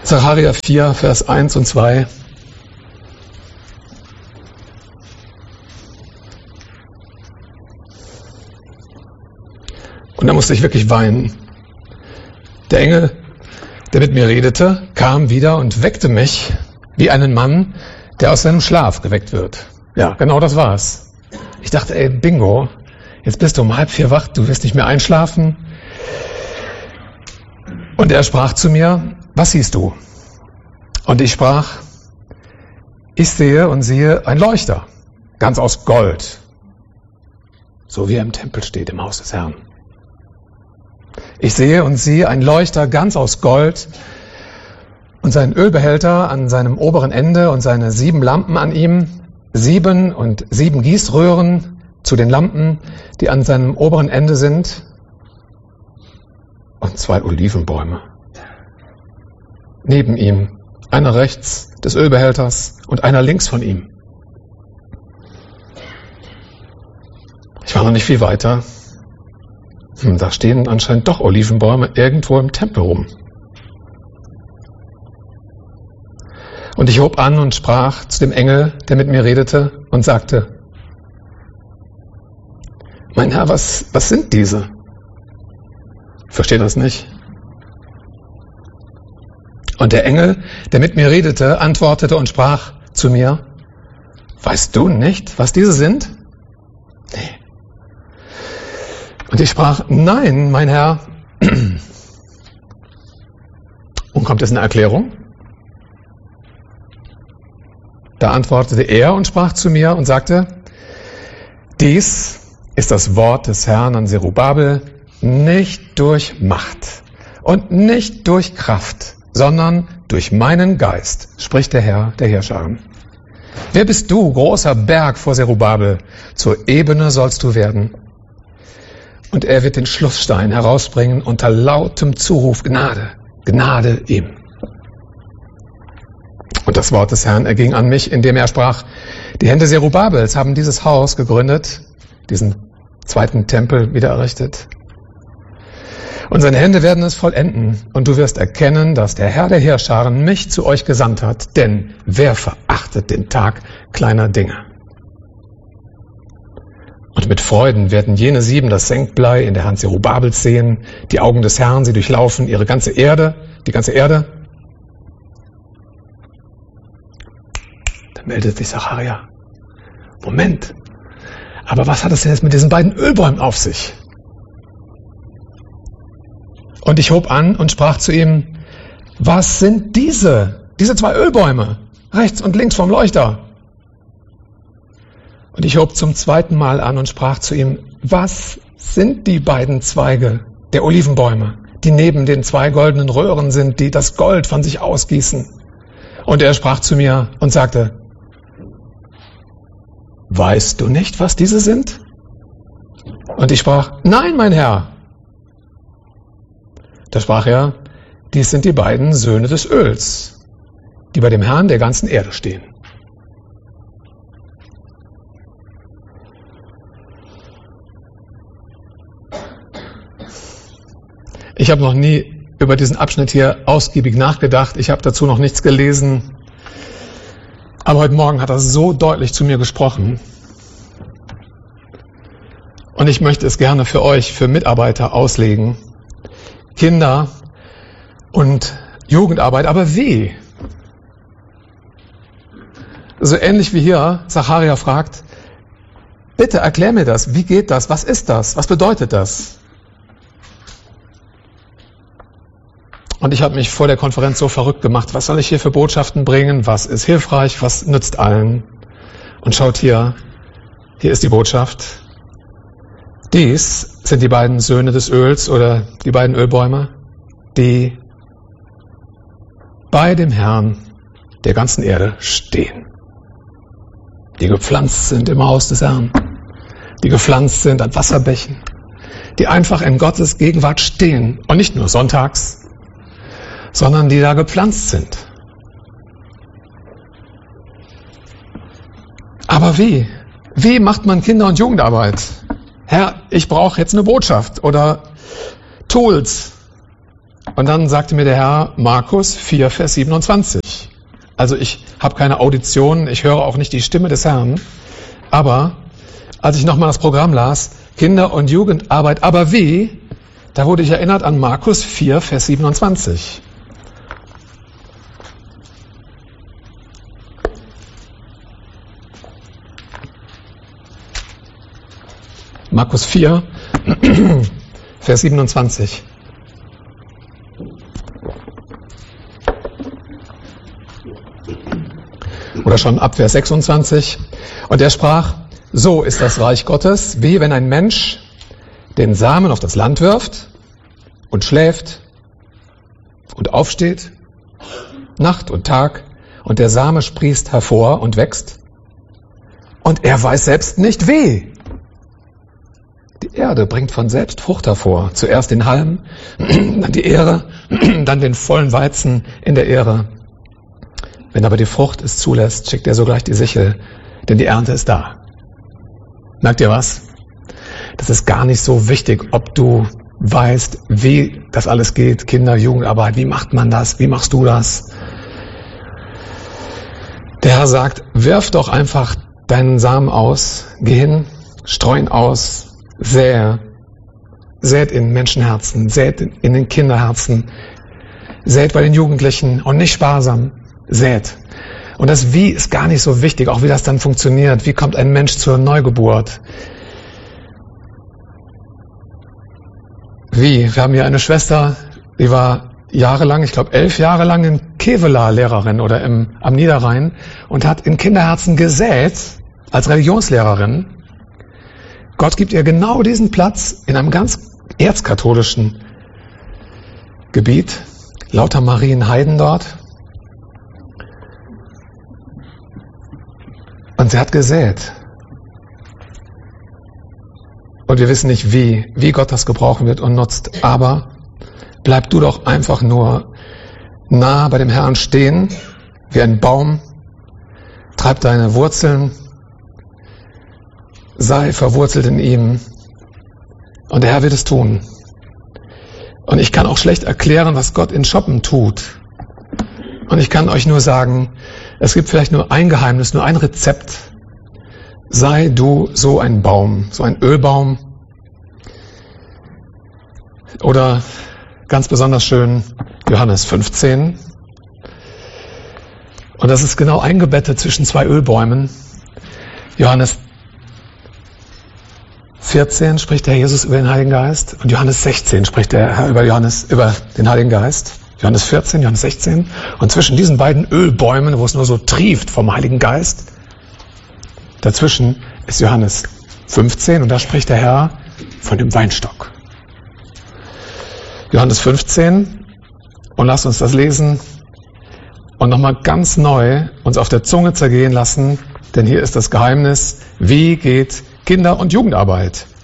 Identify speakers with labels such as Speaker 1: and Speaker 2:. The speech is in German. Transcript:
Speaker 1: Sacharja 4, Vers 1 und 2. Und da musste ich wirklich weinen. Der Engel, der mit mir redete, kam wieder und weckte mich wie einen Mann, der aus seinem Schlaf geweckt wird. Ja, genau das war's. Ich dachte, ey, bingo, jetzt bist du um 3:30 wach, du wirst nicht mehr einschlafen. Und er sprach zu mir, was siehst du? Und ich sprach, ich sehe und siehe ein Leuchter, ganz aus Gold, so wie er im Tempel steht, im Haus des Herrn. Ich sehe und siehe ein Leuchter ganz aus Gold und seinen Ölbehälter an seinem oberen Ende und seine 7 Lampen an ihm, 7 und 7 Gießröhren zu den Lampen, die an seinem oberen Ende sind, und 2 Olivenbäume. Neben ihm, einer rechts des Ölbehälters und einer links von ihm. Ich war noch nicht viel weiter. Da stehen anscheinend doch Olivenbäume irgendwo im Tempel rum. Und ich hob an und sprach zu dem Engel, der mit mir redete, und sagte, mein Herr, was sind diese? Versteht das nicht? Und der Engel, der mit mir redete, antwortete und sprach zu mir, weißt du nicht, was diese sind? Nee. Und ich sprach, nein, mein Herr. Und kommt es eine Erklärung? Da antwortete er und sprach zu mir und sagte, dies ist das Wort des Herrn an Zerubabel, nicht durch Macht und nicht durch Kraft, sondern durch meinen Geist, spricht der Herr der Heerscharen. Wer bist du, großer Berg vor Zerubabel? Zur Ebene sollst du werden. Und er wird den Schlussstein herausbringen unter lautem Zuruf, Gnade, Gnade ihm. Und das Wort des Herrn erging an mich, indem er sprach, die Hände Zerubabels haben dieses Haus gegründet, diesen 2. Tempel wieder errichtet. Und seine Hände werden es vollenden. Und du wirst erkennen, dass der Herr der Heerscharen mich zu euch gesandt hat. Denn wer verachtet den Tag kleiner Dinge? Und mit Freuden werden jene 7 das Senkblei in der Hand Zerubabels sehen, die Augen des Herrn, sie durchlaufen ihre ganze Erde, die ganze Erde. Da meldet sich Sacharja. Moment, aber was hat es denn jetzt mit diesen beiden Ölbäumen auf sich? Und ich hob an und sprach zu ihm, was sind diese 2 Ölbäume, rechts und links vom Leuchter? Und ich hob zum 2. Mal an und sprach zu ihm, was sind die beiden Zweige der Olivenbäume, die neben den 2 goldenen Röhren sind, die das Gold von sich ausgießen? Und er sprach zu mir und sagte, weißt du nicht, was diese sind? Und ich sprach, nein, mein Herr. Da sprach er, dies sind die beiden Söhne des Öls, die bei dem Herrn der ganzen Erde stehen. Ich habe noch nie über diesen Abschnitt hier ausgiebig nachgedacht. Ich habe dazu noch nichts gelesen. Aber heute Morgen hat er so deutlich zu mir gesprochen. Und ich möchte es gerne für euch, für Mitarbeiter auslegen. Kinder und Jugendarbeit, aber wie? So ähnlich wie hier Sacharja fragt, bitte erklär mir das, wie geht das, was ist das, was bedeutet das? Und ich habe mich vor der Konferenz so verrückt gemacht, was soll ich hier für Botschaften bringen, was ist hilfreich, was nützt allen? Und schaut hier ist die Botschaft. Dies sind die beiden Söhne des Öls oder die beiden Ölbäume, die bei dem Herrn der ganzen Erde stehen. Die gepflanzt sind im Haus des Herrn, die gepflanzt sind an Wasserbächen, die einfach in Gottes Gegenwart stehen und nicht nur sonntags, sondern die da gepflanzt sind. Aber wie? Wie macht man Kinder- und Jugendarbeit? Herr, ich brauche jetzt eine Botschaft oder Tools. Und dann sagte mir der Herr Markus 4, Vers 27. Also ich habe keine Audition, ich höre auch nicht die Stimme des Herrn. Aber als ich nochmal das Programm las, Kinder- und Jugendarbeit, aber wie? Da wurde ich erinnert an Markus 4, Vers 27. Markus 4, Vers 27. Oder schon ab Vers 26. Und er sprach, so ist das Reich Gottes, wie wenn ein Mensch den Samen auf das Land wirft und schläft und aufsteht, Nacht und Tag, und der Same sprießt hervor und wächst. Und er weiß selbst nicht wie. Die Erde bringt von selbst Frucht hervor. Zuerst den Halm, dann die Ähre, dann den vollen Weizen in der Ähre. Wenn aber die Frucht es zulässt, schickt er sogleich die Sichel, denn die Ernte ist da. Merkt ihr was? Das ist gar nicht so wichtig, ob du weißt, wie das alles geht, Kinder-, Jugendarbeit, wie macht man das, wie machst du das? Der Herr sagt, wirf doch einfach deinen Samen aus, geh hin, streu ihn aus, sähe, sät in Menschenherzen, sät in den Kinderherzen, sät bei den Jugendlichen und nicht sparsam, sät. Und das Wie ist gar nicht so wichtig, auch wie das dann funktioniert. Wie kommt ein Mensch zur Neugeburt? Wie? Wir haben hier eine Schwester, die war jahrelang, ich glaube 11 Jahre lang in Kevela Lehrerin oder am Niederrhein und hat in Kinderherzen gesät als Religionslehrerin. Gott gibt ihr genau diesen Platz in einem ganz erzkatholischen Gebiet, lauter Marienheiden dort. Und sie hat gesät. Und wir wissen nicht, wie Gott das gebrauchen wird und nutzt. Aber bleib du doch einfach nur nah bei dem Herrn stehen, wie ein Baum. Treib deine Wurzeln, sei verwurzelt in ihm. Und der Herr wird es tun. Und ich kann auch schlecht erklären, was Gott in Schoppen tut. Und ich kann euch nur sagen, es gibt vielleicht nur ein Geheimnis, nur ein Rezept. Sei du so ein Baum, so ein Ölbaum. Oder ganz besonders schön Johannes 15. Und das ist genau eingebettet zwischen zwei Ölbäumen. Johannes 14 spricht der Herr Jesus über den Heiligen Geist und Johannes 16 spricht der Herr über den Heiligen Geist. Johannes 14, Johannes 16. Und zwischen diesen beiden Ölbäumen, wo es nur so trieft vom Heiligen Geist, dazwischen ist Johannes 15 und da spricht der Herr von dem Weinstock. Johannes 15, und lasst uns das lesen und nochmal ganz neu uns auf der Zunge zergehen lassen, denn hier ist das Geheimnis, wie geht Kinder- und Jugendarbeit.